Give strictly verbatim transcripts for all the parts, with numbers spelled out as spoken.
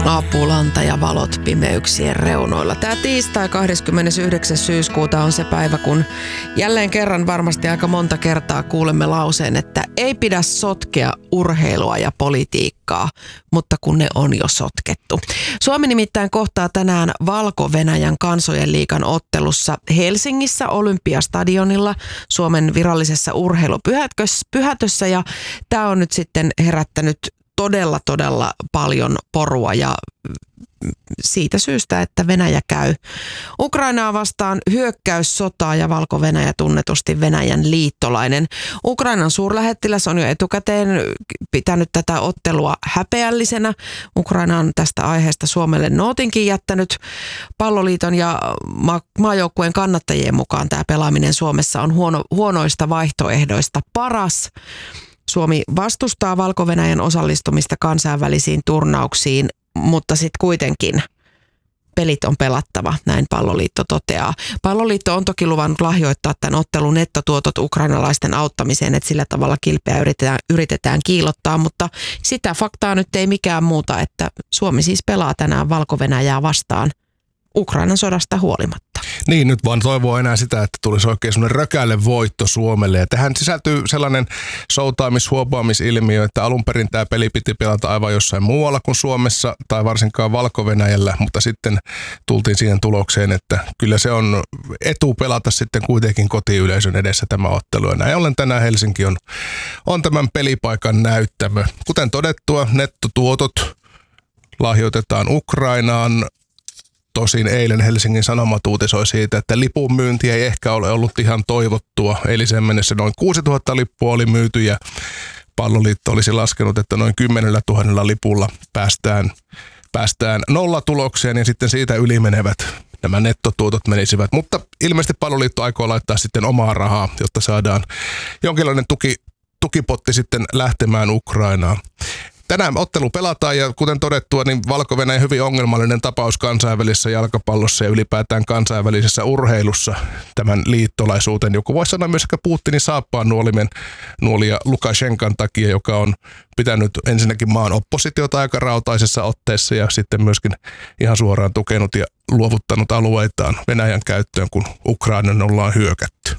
Apulanta ja valot pimeyksien reunoilla. Tämä tiistai kahdeskymmenesyhdeksäs syyskuuta on se päivä, kun jälleen kerran varmasti aika monta kertaa kuulemme lauseen, että ei pidä sotkea urheilua ja politiikkaa, mutta kun ne on jo sotkettu. Suomi nimittäin kohtaa tänään Valko-Venäjän kansojen liigan ottelussa Helsingissä Olympiastadionilla Suomen virallisessa urheilupyhätössä, ja tämä on nyt sitten herättänyt todella, todella paljon porua ja siitä syystä, että Venäjä käy Ukrainaa vastaan hyökkäyssotaa ja Valko-Venäjä tunnetusti Venäjän liittolainen. Ukrainan suurlähettiläs on jo etukäteen pitänyt tätä ottelua häpeällisenä. Ukraina on tästä aiheesta Suomelle nootinkin jättänyt. Palloliiton ja ma- maajoukkueen kannattajien mukaan tämä pelaaminen Suomessa on huono, huonoista vaihtoehdoista paras. Suomi vastustaa Valko-Venäjän osallistumista kansainvälisiin turnauksiin, mutta sitten kuitenkin pelit on pelattava, näin Palloliitto toteaa. Palloliitto on toki luvannut lahjoittaa tämän ottelun nettotuotot ukrainalaisten auttamiseen, että sillä tavalla kilpeä yritetään, yritetään kiillottaa, mutta sitä faktaa nyt ei mikään muuta, että Suomi siis pelaa tänään Valko-Venäjää vastaan Ukrainan sodasta huolimatta. Niin, nyt vaan toivoo enää sitä, että tulisi oikein semmoinen rökälle voitto Suomelle. Ja tähän sisältyy sellainen soutaamis-huopaamisilmiö, että alun perin tämä peli piti pelata aivan jossain muualla kuin Suomessa tai varsinkaan Valko-Venäjällä, mutta sitten tultiin siihen tulokseen, että kyllä se on etu pelata sitten kuitenkin kotiyleisön edessä tämä ottelu. Ja näin ollen tänään Helsinki on, on tämän pelipaikan näyttämö. Kuten todettua, nettotuotot lahjoitetaan Ukrainaan. Tosin eilen Helsingin Sanomat uutisoi siitä, että lipun myynti ei ehkä ole ollut ihan toivottua. Eilisen mennessä noin kuusituhatta lippua oli myyty ja Palloliitto olisi laskenut, että noin kymmenellä tuhannella lipulla päästään, päästään nollatulokseen ja sitten siitä ylimenevät nämä nettotuotot menisivät. Mutta ilmeisesti Palloliitto aikoo laittaa sitten omaa rahaa, jotta saadaan jonkinlainen tuki, tukipotti sitten lähtemään Ukrainaan. Tänään ottelu pelataan ja kuten todettua, niin Valko-Venäjä hyvin ongelmallinen tapaus kansainvälisessä jalkapallossa ja ylipäätään kansainvälisessä urheilussa tämän liittolaisuuteen. Joku voisi sanoa myös ehkä Putinin saappaan nuolimen nuolia Lukashenkan takia, joka on pitänyt ensinnäkin maan oppositiota aika rautaisessa otteessa ja sitten myöskin ihan suoraan tukenut ja luovuttanut alueitaan Venäjän käyttöön, kun Ukrainan ollaan hyökätty.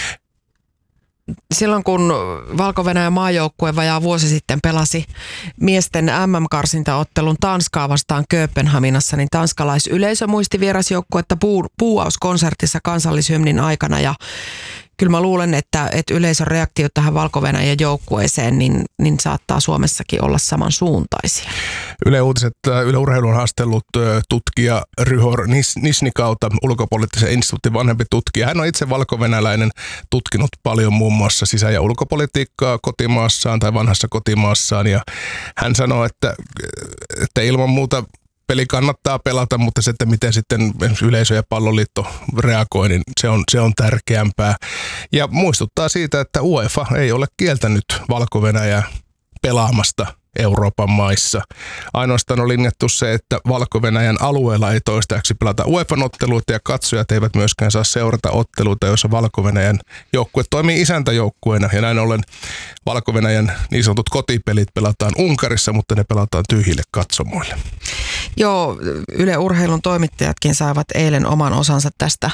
Silloin kun Valko-Venäjän maajoukkue vajaa vuosi sitten pelasi miesten äm äm-karsintaottelun Tanskaa vastaan Kööpenhaminassa, niin tanskalaisyleisö muisti vierasjoukkuetta puu, puuauskonsertissa kansallishymnin aikana ja kyllä mä luulen, että, että yleisön reaktio tähän Valko-Venäjän joukkueeseen niin, niin saattaa Suomessakin olla samansuuntaisia. Yle Uutiset, Yle Urheilu on haastellut tutkija Ryhor Nisnikauta, ulkopoliittisen instituutin vanhempi tutkija. Hän on itse valko-venäläinen, tutkinut paljon muun muassa sisä- ja ulkopolitiikkaa kotimaassaan tai vanhassa kotimaassaan. Ja hän sanoo, että, että ilman muuta peli kannattaa pelata, mutta se, että miten sitten yleisö ja Palloliitto reagoi, niin se on, se on tärkeämpää. Ja muistuttaa siitä, että UEFA ei ole kieltänyt Valko-Venäjää pelaamasta Euroopan maissa. Ainoastaan on linjattu se, että Valko-Venäjän alueella ei toistaiseksi pelata UEFA-otteluita ja katsojat eivät myöskään saa seurata otteluita, joissa Valko-Venäjän joukkue toimii isäntäjoukkueena. Ja näin ollen Valko-Venäjän niin sanotut kotipelit pelataan Unkarissa, mutta ne pelataan tyhjille katsomoille. Joo, Yle Urheilun toimittajatkin saivat eilen oman osansa tästä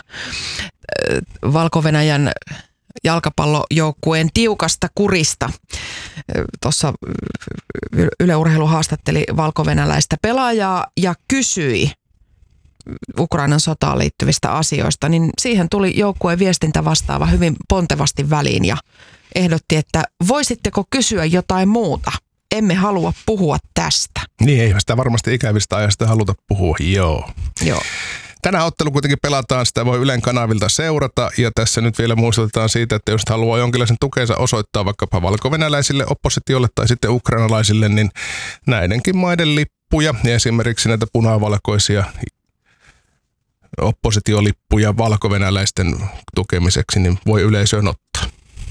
Valko-Venäjän jalkapallojoukkueen tiukasta kurista. Tuossa Yle Urheilu haastatteli valko-venäläistä pelaajaa ja kysyi Ukrainan sotaan liittyvistä asioista, niin siihen tuli joukkueen viestintä vastaava hyvin pontevasti väliin ja ehdotti, että voisitteko kysyä jotain muuta? Emme halua puhua tästä. Niin, ei sitä varmasti ikävistä ajasta haluta puhua, joo. Joo. Tänään ottelu kuitenkin pelataan, sitä voi Ylen kanavilta seurata ja tässä nyt vielä muistutetaan siitä, että jos haluaa jonkinlaisen tukensa osoittaa vaikkapa valko-venäläisille oppositiolle tai sitten ukrainalaisille, niin näidenkin maiden lippuja ja esimerkiksi näitä punavalkoisia oppositiolippuja valko-venäläisten tukemiseksi, niin voi yleisöön ottaa.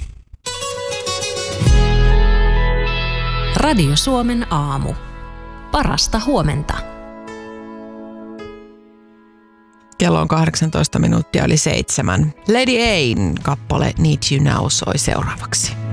Radio Suomen aamu. Parasta huomenta. Kello on kahdeksantoista minuuttia yli seitsemän. Lady Ain kappale Need You Now soi seuraavaksi.